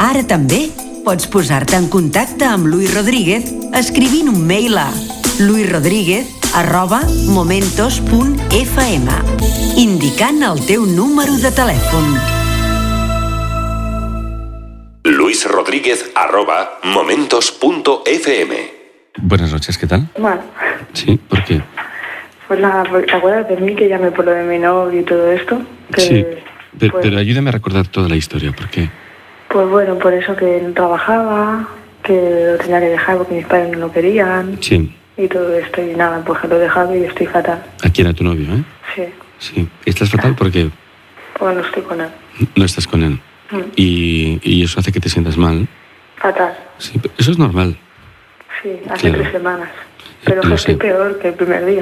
Ara també pots posar-te en contacte amb Luis Rodríguez escrivint un mail a luisrodríguez@momentos.fm indicant el teu número de telèfon. luisrodríguez@momentos.fm. Buenas noches, ¿qué tal? Bueno, Sí, ¿por qué? pues nada, ¿te acuerdas de mí que llamé por lo de mi novio y todo esto? Que, Sí, pero, pues, pero ayúdame a recordar toda la historia, ¿por qué? pues bueno, por eso que no trabajaba, que lo tenía que dejar porque mis padres no lo querían Sí, y todo esto. Y nada, pues que lo he dejado y estoy fatal. aquí era tu novio, ¿eh? Sí, Sí. ¿Estás fatal porque pues no estoy con él. no estás con él? Y eso hace que te sientas mal. Fatal, Sí, eso es normal. sí, hace Claro. 3 semanas. Pero Lo que estoy sé. peor que el primer día.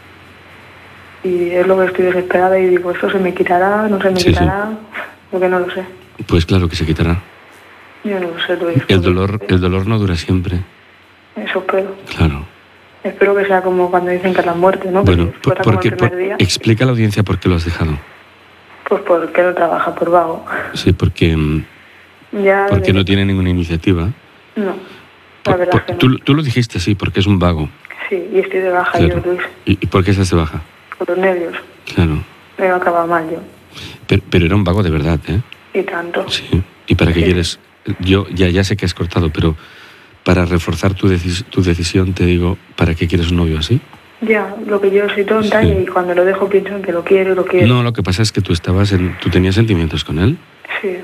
Y es lo que estoy desesperada y digo, ¿esto se me quitará? ¿No se me Sí, sí. quitará? Porque no lo sé. Pues claro que se quitará. Yo no lo sé, Luis. El dolor no dura siempre. Eso espero. Claro. Espero que sea como cuando dicen que es la muerte, ¿no? Bueno, Que fuera como el primer día. explica a la audiencia por qué lo has dejado. Pues porque no trabaja por vago. Sí, porque Ya no tiene ninguna iniciativa. No, la verdad que no. Tú lo dijiste, sí, porque es un vago. Sí, y estoy de baja Claro. yo, Luis. ¿Y por qué estás de baja? Con los nervios. Claro. Me he acabado mal yo. Pero era un vago de verdad, ¿eh? Y tanto. Sí. ¿Y para qué Sí. quieres? Yo ya sé que has cortado, pero para reforzar tu decisión te digo, ¿para qué quieres un novio así? Ya, lo que yo soy tonta Sí. y cuando lo dejo pienso en que lo quiero y lo quiero. No, lo que pasa es que tú tenías sentimientos con él. Sí.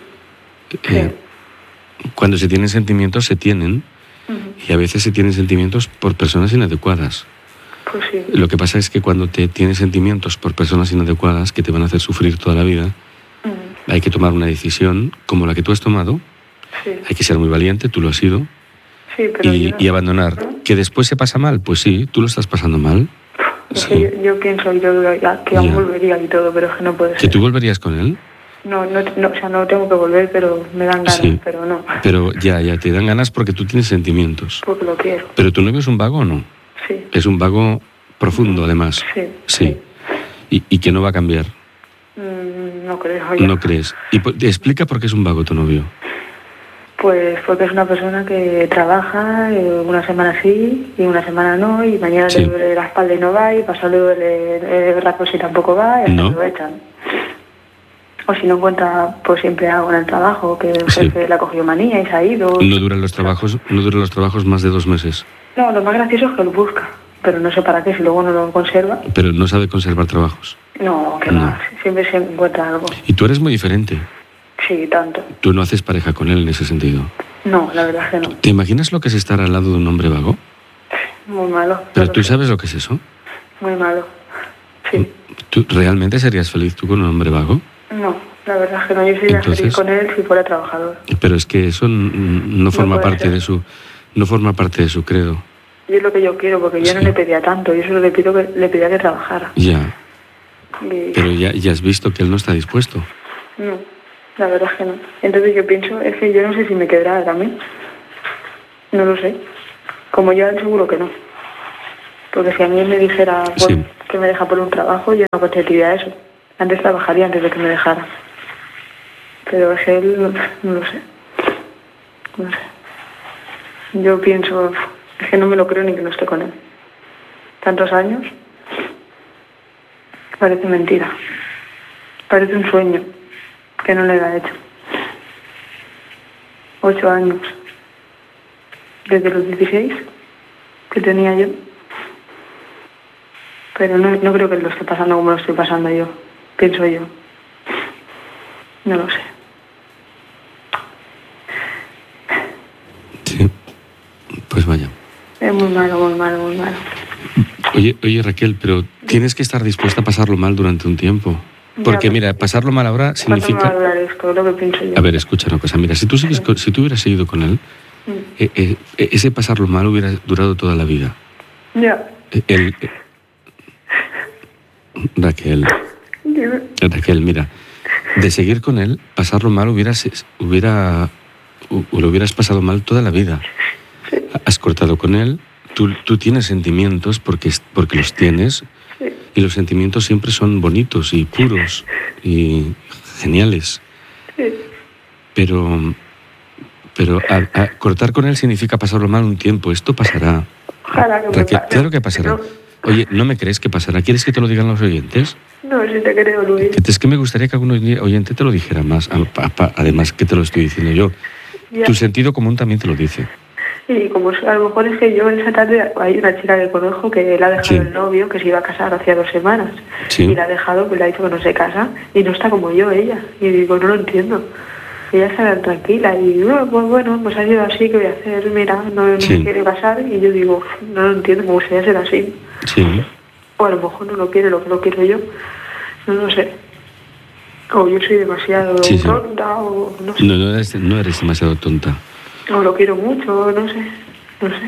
Cuando se tienen sentimientos, se tienen. Y a veces se tienen sentimientos por personas inadecuadas. Pues sí. Lo que pasa es que cuando te tienes sentimientos por personas inadecuadas que te van a hacer sufrir toda la vida, hay que tomar una decisión como la que tú has tomado. Sí. Hay que ser muy valiente, tú lo has sido, Sí, pero yo no y abandonar. ¿Que después se pasa mal? Pues sí, tú lo estás pasando mal. Es Sí. que yo pienso que aún volvería y todo, pero es que no puede ¿Que ser. tú volverías con él? No, o sea, no tengo que volver, pero me dan ganas, Sí. pero no. Pero ya te dan ganas porque tú tienes sentimientos. Porque lo quiero. ¿Pero tu novio es un vago o no? Sí. Es un vago profundo, además. Sí. Sí. Y que no va a cambiar. No creo. Ya. ¿No crees? Y te explica por qué es un vago tu novio. Pues porque es una persona que trabaja una semana sí y una semana no, y mañana Sí. le duele la espalda y no va, y pasado le duele el rato y tampoco va, y hasta No. lo echan. O si no encuentra, pues siempre algo en el trabajo, que el Sí. jefe le ha cogido manía y se ha ido. No duran los trabajos más de 2 meses. No, lo más gracioso es que lo busca, pero no sé para qué, si luego no lo conserva. Pero no sabe conservar trabajos. No, que No. va, siempre se encuentra algo. Y tú eres muy diferente. Sí, tanto. Tú no haces pareja con él en ese sentido. No, la verdad que no. ¿Te imaginas lo que es estar al lado de un hombre vago? Muy malo. Pero lo tú sé. sabes lo que es eso. Muy malo. Sí. ¿Tú realmente serías feliz tú con un hombre vago? No, la verdad es que no. Yo sería Entonces- feliz con él si fuera trabajador. Pero es que eso no forma puede parte ser. de su credo. Y es lo que yo quiero, porque yo no Sí. le pedía tanto, yo solo le pedía que trabajara. Ya, Y pero ya has visto que él no está dispuesto. no, la verdad es que no. Entonces yo pienso, es que yo no sé si me quedará también. No lo sé. Como yo, seguro que no. Porque si a mí me dijera pues, Sí. que me deja por un trabajo, yo no contestaría eso. Antes trabajaría antes de que me dejara. Pero es que él, no lo sé. No sé. Yo pienso, es que no me lo creo ni que no esté con él. Tantos años. Parece mentira. Parece un sueño que no le da hecho. 8 años. Desde los 16 que tenía yo. Pero no creo que lo esté pasando como lo estoy pasando yo. Pienso yo. No lo sé. Sí. Pues vaya. Es muy malo, muy malo, muy malo. Oye Raquel, pero tienes que estar dispuesta a pasarlo mal durante un tiempo. Porque Ya, mira, pasarlo mal ahora ¿Cuánto me va a significa... durar esto? Es lo que pienso yo. A ver, escucha una cosa. Mira, si tú hubieras seguido con él, ese pasarlo mal hubiera durado toda la vida. Ya. Raquel, mira, de seguir con él, pasarlo mal lo hubieras pasado mal toda la vida. Has cortado con él, tú tienes sentimientos porque los tienes, y los sentimientos siempre son bonitos y puros y geniales. Pero Pero cortar con él significa pasarlo mal un tiempo. Esto pasará. Ojalá que me Raquel, pase. claro que pasará. No. Oye, ¿no me crees que pasará? ¿Quieres que te lo digan los oyentes? No, si te creo, Luis. Es que me gustaría que algún oyente te lo dijera más, además que te lo estoy diciendo yo. Ya. Tu sentido común también te lo dice. Y como a lo mejor es que yo esa tarde hay una chica que conozco que la ha dejado Sí. el novio, que se iba a casar hacía 2 semanas. Sí. Y la ha dejado, pues le ha dicho que no se casa. Y no está como yo, ella. Y digo, no lo entiendo. Ella está tranquila y pues bueno, pues ha sido así, ¿qué voy a hacer? Mira, no Sí. me quiere casar. Y yo digo, no lo entiendo, me gustaría ser así. Sí. O a lo mejor no lo quiere lo que lo quiero yo. No lo sé. O yo soy demasiado Sí, sí. tonta, o no sé. No eres demasiado tonta. O lo quiero mucho, no sé. No sé.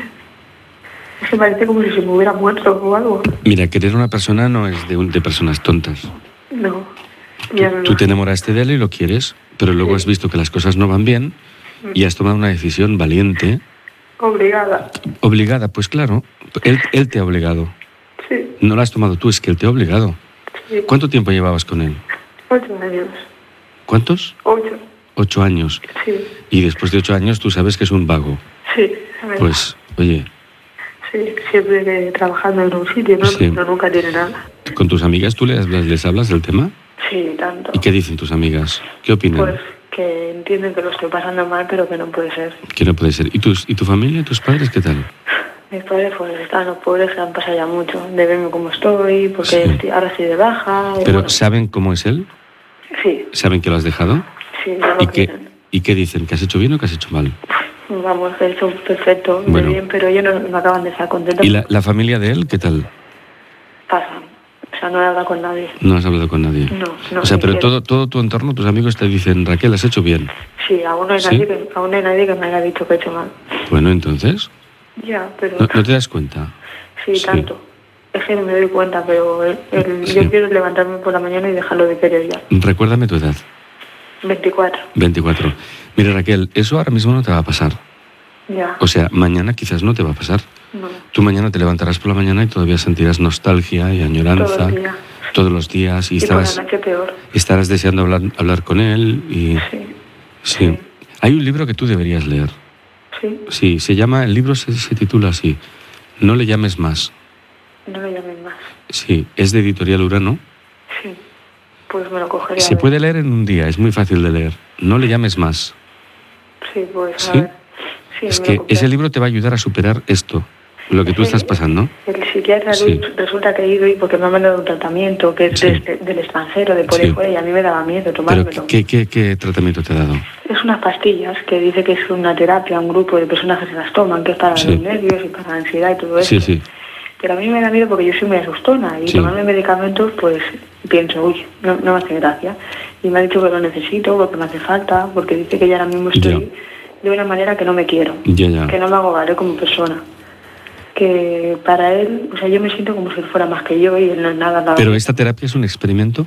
Es que parece como si se me hubiera muerto o algo. Mira, querer a una persona no es de personas tontas. No. Ya me Tú te enamoraste de él y lo quieres, pero luego Sí. has visto que las cosas no van bien y has tomado una decisión valiente, obligada. obligada. Pues claro, él te ha obligado. Sí. No la has tomado tú, es que él te ha obligado. Sí. ¿Cuánto tiempo llevabas con él? 8 años. ¿Cuántos? 8. 8 años. Sí. Y después de 8 años tú sabes que es un vago. Sí. a ver. Pues, oye, Sí, siempre que trabajando en un sitio, ¿no? Sí. Pero nunca tiene nada. ¿con tus amigas tú les hablas del tema? Sí, tanto. ¿Y qué dicen tus amigas? ¿Qué opinan? Pues que entienden que lo estoy pasando mal, pero que no puede ser. Que no puede ser. ¿Y tu familia, tus padres, qué tal? Mis padres, pues están los pobres que han pasado ya mucho de verme como estoy, porque Sí. ahora estoy de baja. Y ¿Pero bueno, saben cómo es él? sí, ¿Saben que lo has dejado? sí, no lo ¿Y quieren. qué dicen? ¿Que has hecho bien o que has hecho mal? Vamos, que he hecho perfecto, Bueno. muy bien, pero ellos no acaban de estar contentos. ¿Y la familia de él, qué tal? Pasan. O sea, no he hablado con nadie. No has hablado con nadie. No, O sea, ni pero quiero. todo tu entorno, tus amigos te dicen, Raquel, has hecho bien. Sí, aún no hay, ¿Sí? nadie que me haya dicho que he hecho mal. Bueno, entonces, Ya, pero ¿no te das cuenta? sí, sí. tanto. Es que no me doy cuenta, pero Sí. yo quiero levantarme por la mañana y dejarlo de querer ya. Recuérdame tu edad. 24. 24. Mira, Raquel, eso ahora mismo no te va a pasar. Ya. O sea, mañana quizás no te va a pasar. No. Tú mañana te levantarás por la mañana y todavía sentirás nostalgia y añoranza Todo el día. todos los días y Y por la noche peor. estarás deseando hablar con él y Sí. sí. Hay un libro que tú deberías leer. Sí. Sí, el libro se titula así, No le llames más. No lo llamen más. Sí, es de Editorial Urano. Sí. Pues me lo cogería. Se a ver. puede leer en un día, es muy fácil de leer. No le llames más. Sí, pues ¿Sí? a ver. Sí, Es me que lo compré. ese libro te va a ayudar a superar esto, lo que tú Sí. estás pasando. El psiquiatra Sí. resulta que he ido y porque me ha mandado un tratamiento que es Sí. del extranjero, de por Sí. ahí fuera, y a mí me daba miedo Pero, tomármelo. ¿qué tratamiento te ha dado? Es unas pastillas que dice que es una terapia, un grupo de personas que se las toman, que es para Sí. los nervios y para la ansiedad y todo eso. Sí, sí. Pero a mí me da miedo porque yo soy muy asustona y Sí. tomarme medicamentos, pues pienso, uy, no me hace gracia. Y me ha dicho que lo necesito, porque me hace falta, porque dice que ya ahora mismo estoy de una manera que no me quiero, Ya. que no me hago valer como persona. Que para él, o sea, yo me siento como si él fuera más que yo y él no es nada. Pero esta terapia es un experimento.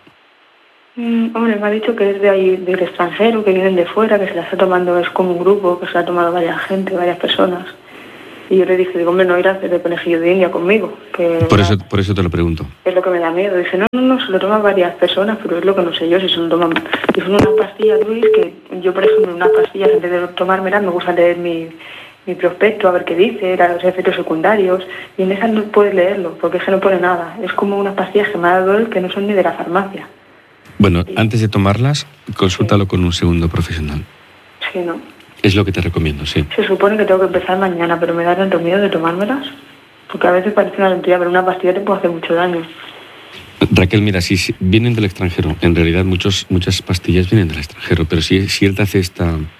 Hombre, me ha dicho que es de ahí, del extranjero, que vienen de fuera, que se la está tomando, es como un grupo, que se la ha tomado varias gente, varias personas. Y yo le dije, digo, hombre, no irás de conejillo de India conmigo, que Por eso te lo pregunto. es lo que me da miedo. Dice, no, se lo toman varias personas, pero es lo que no sé yo, si se lo toman. Y son unas pastillas, Luis, que yo, por ejemplo, unas pastillas, antes de tomármelas, me gusta leer mi prospecto, a ver qué dice, los efectos secundarios, y en esas no puedes leerlo, porque es que no pone nada. Es como unas pastillas que me ha dado él que no son ni de la farmacia. Bueno, antes de tomarlas, consúltalo con un segundo profesional. Sí, ¿no? Es lo que te recomiendo, sí. Se supone que tengo que empezar mañana, pero me da tanto miedo de tomármelas, porque a veces parece una tontería, pero una pastilla te puede hacer mucho daño. Raquel, mira, si vienen del extranjero, en realidad muchas pastillas vienen del extranjero, pero si él te hace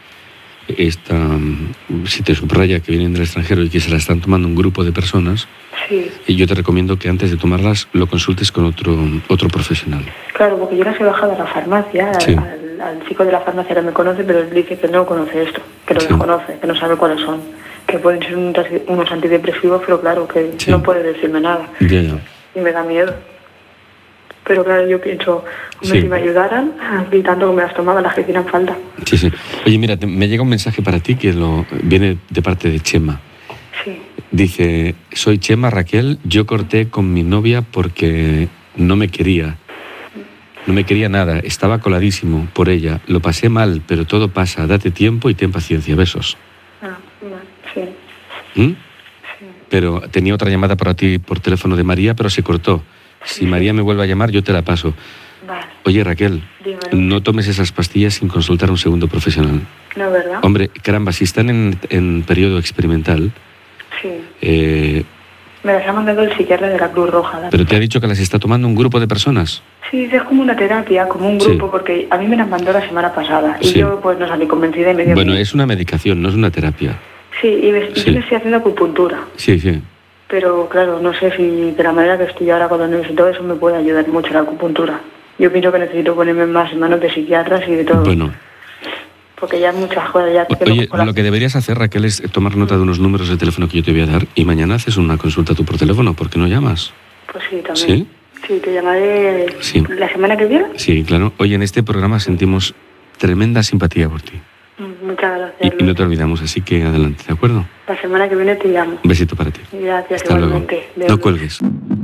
si te subraya que vienen del extranjero y que se la están tomando un grupo de personas, Sí, y yo te recomiendo que antes de tomarlas lo consultes con otro profesional. claro, porque yo las he bajado a la farmacia, Sí. al chico de la farmacia que me conoce, pero él dice que no conoce esto, que lo Sí. desconoce, que no sabe cuáles son, que pueden ser unos antidepresivos, pero claro, que Sí. no puede decirme nada. Ya. Y me da miedo. Pero claro, yo pienso, hombre, Sí. si me ayudaran, y tanto que me las tomaba, las que hicieran falta. Sí. Oye, mira, me llega un mensaje para ti que viene de parte de Chema. Sí, Dice, soy Chema, Raquel, yo corté con mi novia porque no me quería. No me quería nada, estaba coladísimo por ella. Lo pasé mal, pero todo pasa. Date tiempo y ten paciencia. Besos. Sí. ¿Mm? Sí. Pero tenía otra llamada para ti por teléfono de María, pero se cortó. Si María me vuelve a llamar, yo te la paso. Vale. Oye, Raquel, no tomes esas pastillas sin consultar a un segundo profesional. No, ¿verdad? Hombre, caramba, si están en periodo experimental... Sí. Me las ha mandado el psiquiatra de la Cruz Roja. ¿Pero te ha dicho que las está tomando un grupo de personas? Sí, es como una terapia, como un grupo, porque a mí me las mandó la semana pasada y yo pues no salí convencida y me dio... Bueno, es una medicación, no es una terapia. Sí, y yo me estoy haciendo acupuntura. Sí, sí. Pero claro, no sé si de la manera que estoy ahora con los nervios y todo eso me puede ayudar mucho la acupuntura. Yo pienso que necesito ponerme más en manos de psiquiatras y de todo. Bueno. Porque ya muchas cosas ya... Oye, lo que deberías hacer, Raquel, es tomar nota de unos números de teléfono que yo te voy a dar y mañana haces una consulta tú por teléfono. ¿Por qué no llamas? Pues sí, también. ¿Sí? Sí, te llamaré la semana que viene. Sí, claro. Oye, en este programa sentimos tremenda simpatía por ti. Muchas gracias. Y no te olvidamos, así que adelante, ¿de acuerdo? La semana que viene te llamo. Un besito para ti. Gracias, hasta igualmente. Luego. No cuelgues.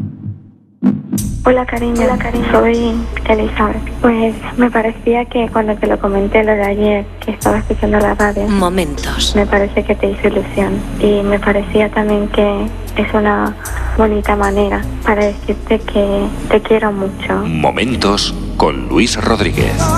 Hola cariño, soy Elizabeth. Pues me parecía que cuando te lo comenté lo de ayer, que estaba escuchando la radio, Momentos. me parece que te hizo ilusión y me parecía también que es una bonita manera para decirte que te quiero mucho. Momentos con Luis Rodríguez.